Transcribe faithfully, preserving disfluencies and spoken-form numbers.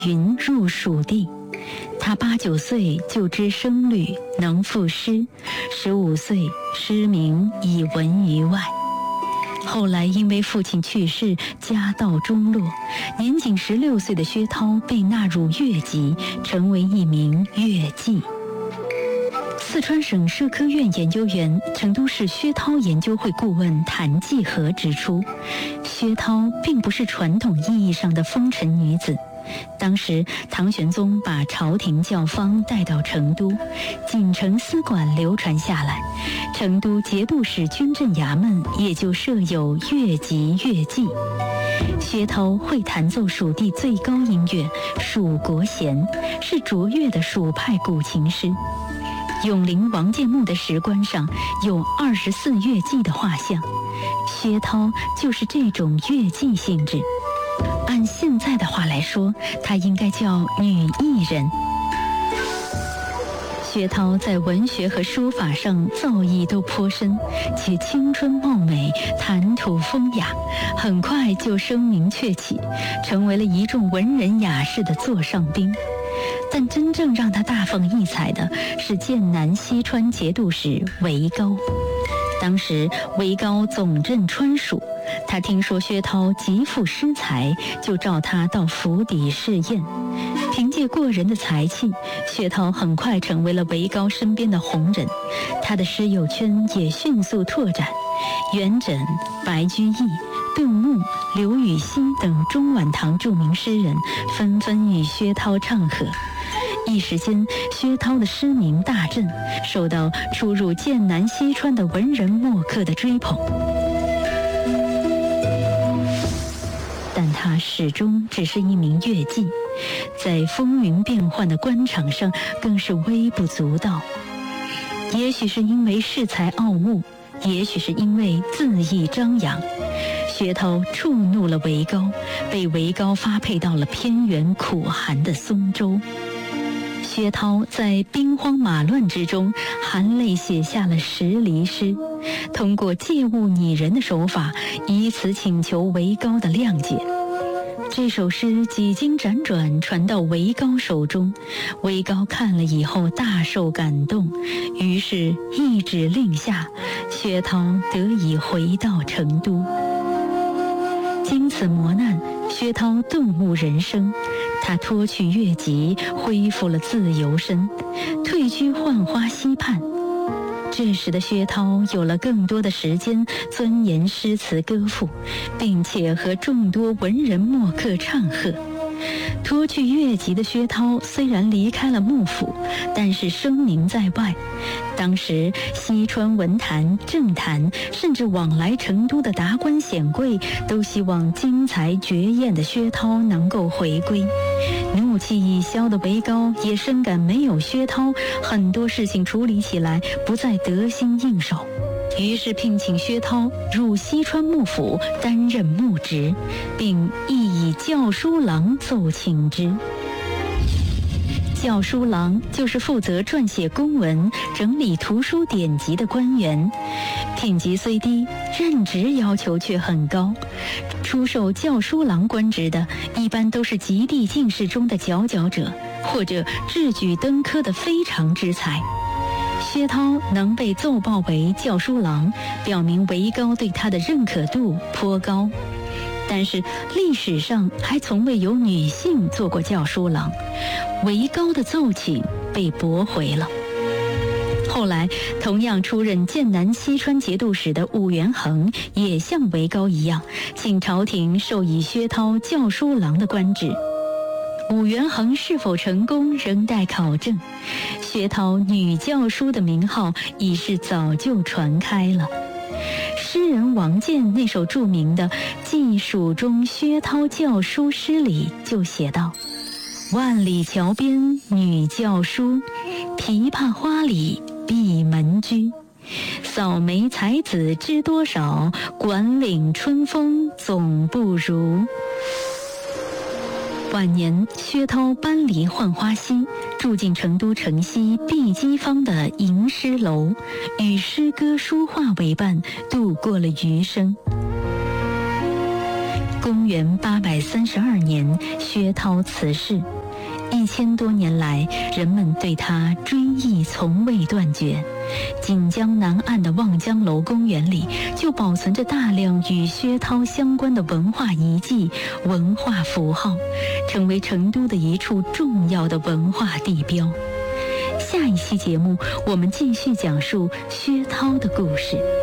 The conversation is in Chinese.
云入蜀地。他八九岁就知声律，能赋诗，十五岁诗名已闻于外。后来因为父亲去世，家道中落，年仅十六岁的薛涛被纳入乐籍，成为一名乐伎。四川省社科院研究员、成都市薛涛研究会顾问谭继和指出，薛涛并不是传统意义上的风尘女子。当时唐玄宗把朝廷教坊带到成都，锦城司馆流传下来，成都节度使军镇衙门也就设有乐籍乐伎。薛涛会弹奏蜀地最高音乐蜀国弦，是卓越的蜀派古琴师。永陵王建墓的石棺上有二十四乐伎的画像，薛涛就是这种乐伎性质。按现在的话来说，她应该叫女艺人。薛涛在文学和书法上造诣都颇深，且青春貌美，谈吐风雅，很快就声名鹊起，成为了一众文人雅士的座上宾。但真正让他大放异彩的是剑南西川节度使韦高。当时韦高总镇川蜀，他听说薛涛极富诗才，就召他到府邸试验。凭借过人的才气，薛涛很快成为了韦高身边的红人，他的诗友圈也迅速拓展。元稹、白居易、杜牧、刘禹锡等中晚唐著名诗人纷纷与薛涛唱和。一时间，薛涛的诗名大振，受到出入剑南西川的文人墨客的追捧。但他始终只是一名乐伎，在风云变幻的官场上更是微不足道。也许是因为恃才傲物，也许是因为恣意张扬，薛涛触怒了韦高，被韦高发配到了偏远苦寒的松州。薛涛在兵荒马乱之中含泪写下了十离诗，通过借物拟人的手法，以此请求韦高的谅解。这首诗几经辗转传到韦高手中，韦高看了以后大受感动，于是一指令下，薛涛得以回到成都。经此磨难，薛涛顿悟人生，他脱去乐籍，恢复了自由身，退居浣花溪畔。这时的薛涛有了更多的时间钻研诗词歌赋，并且和众多文人墨客唱和。脱去乐籍的薛涛虽然离开了幕府，但是声名在外。当时西川文坛、政坛，甚至往来成都的达官显贵，都希望精彩绝艳的薛涛能够回归。怒气已消的韦高也深感没有薛涛，很多事情处理起来不再得心应手，于是聘请薛涛入西川幕府担任幕职，并亦以校书郎奏请之。校书郎就是负责撰写公文、整理图书典籍的官员，品级虽低，任职要求却很高。出授校书郎官职的，一般都是极地进士中的佼佼者，或者智举登科的非常之才。薛涛能被奏报为校书郎，表明韦高对他的认可度颇高。但是历史上还从未有女性做过校书郎，韦高的奏请被驳回了。后来同样出任剑南西川节度使的武元衡也像韦高一样，请朝廷授以薛涛校书郎的官职。武元衡是否成功仍待考证，薛涛女教书的名号已是早就传开了。诗人王建那首著名的《记蜀中薛涛校书诗》里就写道：万里桥边女教书，琵琶花里闭门居。扫眉才子知多少，管领春风总不如。晚年，薛涛搬离浣花溪，住进成都城西碧鸡坊的吟诗楼，与诗歌书画为伴，度过了余生。 公元八百三十二年，薛涛辞世。一千多年来，人们对他追忆从未断绝。锦江南岸的望江楼公园里，就保存着大量与薛涛相关的文化遗迹、文化符号，成为成都的一处重要的文化地标。下一期节目，我们继续讲述薛涛的故事。